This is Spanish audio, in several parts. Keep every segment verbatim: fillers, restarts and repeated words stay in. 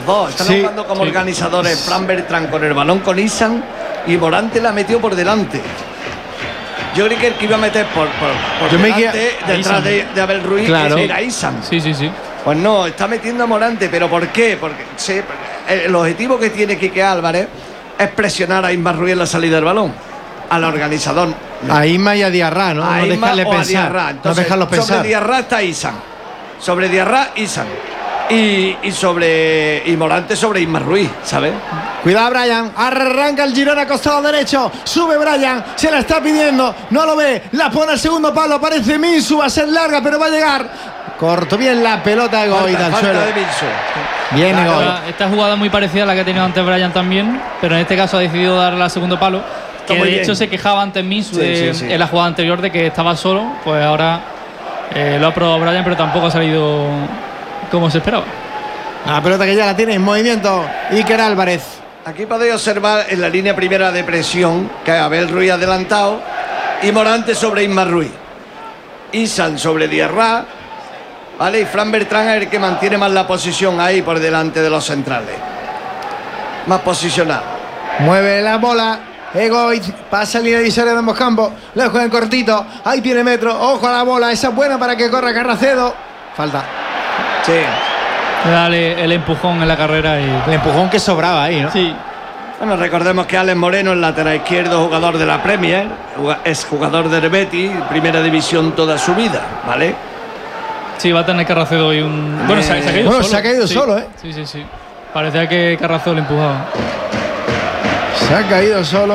los dos. Están Sí, jugando como sí. organizadores. Fran Bertrán con el balón con Isan y Morante la metió por delante. Yo creí que el que iba a meter por, por, por Yo me delante, guía- detrás de, de Abel Ruiz, Claro. era Isan. Sí, sí, sí. Pues no, está metiendo a Morante. ¿Pero por qué? Porque sí, el objetivo que tiene Quique Álvarez es presionar a Isma Ruiz en la salida del balón. Al organizador. A Isma y a Diarra, ¿no? A No Isma dejarle o a pensar. Diarra. No Entonces, dejarlos sobre pensar. Diarra está Isan. Sobre Diarra, Isan. Y, y sobre y Morante sobre Isma Ruiz, ¿sabes? Cuidado, Brian. Arranca el Girona, costado derecho. Sube Brian. Se la está pidiendo. No lo ve. La pone al segundo palo. Aparece Minsu. Va a ser larga, pero va a llegar. Corto bien la pelota de Goid Falta, al falta suelo. de Minsu. Viene Claro. Goid. Esta, esta jugada es muy parecida a la que ha tenido antes Brian también, pero en este caso ha decidido darle al segundo palo. Que muy de bien. hecho se quejaba antes Minsu Sí, de- sí, sí. en la jugada anterior de que estaba solo, pues ahora eh, lo ha probado Brian, pero tampoco ha salido como se esperaba. La pelota que ya la tiene en movimiento Iker Álvarez. Aquí podéis observar en la línea primera de presión que Abel Ruiz adelantado y Morante sobre Isma Ruiz. Isan sobre Diarra, ¿vale? Y Fran Bertrán es el que mantiene más la posición ahí por delante de los centrales. Más posicionado. Mueve la bola. Egoiz pasa en línea divisoria de ambos campos. Lo juega en cortito. Ahí tiene metro. Ojo a la bola. Esa es buena para que corra Carracedo. Falta. Sí. Dale el empujón en la carrera y. El empujón que sobraba ahí, ¿no? Sí. Bueno, recordemos que Alex Moreno, el lateral izquierdo, jugador de la Premier, es jugador del Betis, primera división toda su vida, ¿vale? Sí, va a tener Carracedo hoy un. Bueno, se, ha- se ha caído Bueno, solo. se ha caído Sí. solo, ¿eh? Sí, sí, sí. Parecía que Carracedo le empujaba. Se ha caído solo.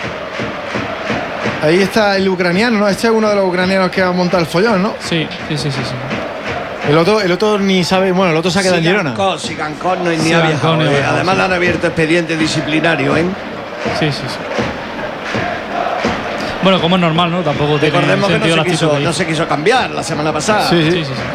Ahí está el ucraniano, ¿no? Este es uno de los ucranianos que ha montado el follón, ¿no? Sí, sí, sí, sí. sí. El otro, el otro ni sabe. Bueno, el otro se ha quedado en Girona. Sigankov, Sigankov no, ni Sigankov ha viajado. ni ha eh. viajado, Además sí. le han abierto expediente disciplinario, ¿eh? Sí, sí, sí. Bueno, como es normal, ¿no? Tampoco tiene Recordemos que sentido no las se, quiso, cosas que no se quiso cambiar la semana pasada. Sí, dice. sí. Sí, sí, sí.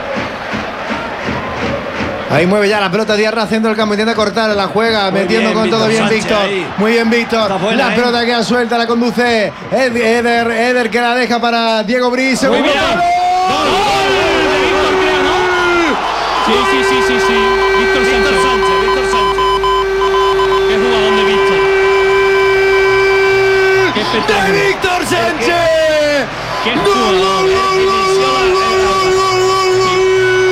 Ahí mueve ya la pelota Diarra haciendo el cambio, intenta cortar, la juega, Muy metiendo bien, con todo Víctor bien Sánchez Víctor. ahí. Muy bien Víctor. Está buena, La ¿eh? pelota queda suelta, la conduce Ed- Eder, Eder que la deja para Diego Briz. Muy Segundo bien. palo. ¡Gol! De Víctor, creo, ¿no? Sí, sí, sí, sí, sí. Víctor Víctor Sánchez. Sánchez, Víctor Sánchez. Qué jugador de Víctor. Qué ¡De espectáculo. Víctor Sánchez! Qué ¡Gol, gol, jugador. gol, gol, gol, gol, gol, gol, gol!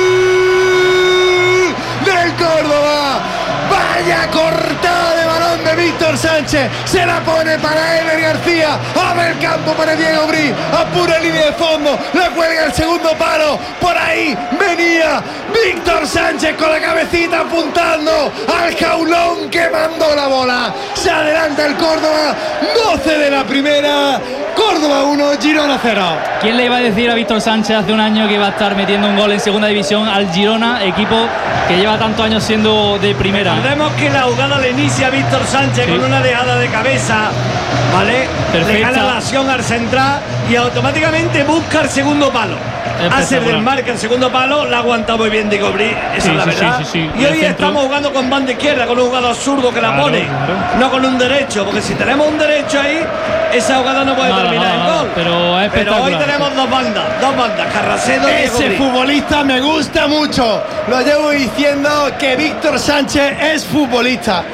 ¡Del Córdoba! ¡Vaya cortada de balón de Víctor Sánchez! Se la pone para Eder García. Abre el campo para Diego Briz. A pura línea de fondo. La cuelga el segundo palo. Por ahí venía Víctor Sánchez con la cabecita apuntando al jaulón que mandó la bola. Se adelanta el Córdoba. doce de la primera. Córdoba uno, Girona cero. ¿Quién le iba a decir a Víctor Sánchez hace un año que iba a estar metiendo un gol en segunda división al Girona, equipo que lleva tantos años siendo de primera? Recordemos que la jugada la inicia Víctor Sánchez Sí. con una dejada de cabeza, ¿vale? Perfecta. Le gana la acción al central y automáticamente busca el segundo palo. Hace el Espectacular. desmarque el segundo palo, la ha aguantado muy bien Diego Briz, esa Sí, es la sí, verdad. sí, sí, sí. Y Y el hoy centro. estamos jugando con banda izquierda, con un jugador zurdo que la Claro, pone, claro. no con un derecho, porque si tenemos un derecho ahí, esa jugada no puede Nada, terminar nada, en nada, gol. pero es Pero hoy espectacular. tenemos dos bandas, dos bandas, Carracedo y Diego Ese Briz. futbolista me gusta mucho. Lo llevo diciendo que Víctor Sánchez es futbolista.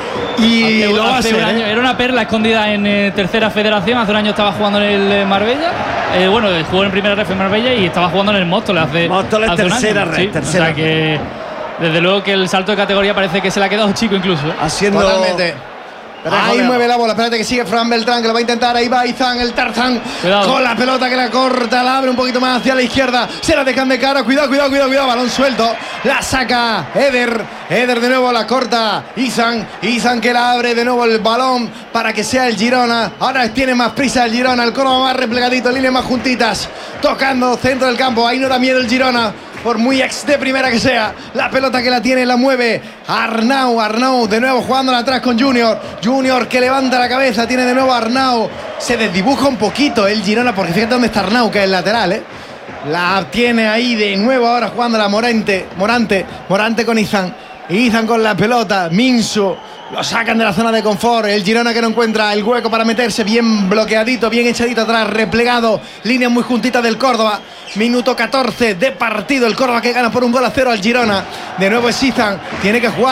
Y Hace- lo va a hace ser, un año- ¿eh? Era una perla escondida en eh, tercera federación. Hace un año estaba jugando en el eh, Marbella. Eh, bueno, jugó en primera ref en Marbella y estaba jugando en el Móstoles hace, Móstoles, hace un año. tercera ref, Sí, tercera o sea que desde luego que el salto de categoría parece que se le ha quedado chico incluso. ¿eh? Haciendo Totalmente. Pero Ahí joder. mueve la bola, espérate que sigue Fran Beltrán, que lo va a intentar, ahí va Izan, el Tarzán, Cuidado. con la pelota que la corta, la abre un poquito más hacia la izquierda, se la dejan de cara, cuidado, cuidado, cuidado, cuidado, balón suelto, la saca Eder, Eder de nuevo la corta, Izan, Izan que la abre de nuevo el balón para que sea el Girona, ahora tiene más prisa el Girona, el Córdoba más replegadito, líneas más juntitas, tocando centro del campo, ahí no da miedo el Girona. Por muy ex de primera que sea, la pelota que la tiene la mueve Arnau, Arnau de nuevo jugándola atrás con Junior, Junior que levanta la cabeza, tiene de nuevo a Arnau, se desdibuja un poquito el Girona porque fíjate dónde está Arnau, que es el lateral, ¿eh? La tiene ahí de nuevo ahora jugando la Morante, Morante, Morante con Izan, Izan con la pelota, Minsu. Lo sacan de la zona de confort. El Girona que no encuentra el hueco para meterse. Bien bloqueadito, bien echadito atrás. Replegado. Líneas muy juntitas del Córdoba. Minuto catorce de partido. El Córdoba que gana por un gol a cero al Girona. De nuevo es Izan. Tiene que jugar.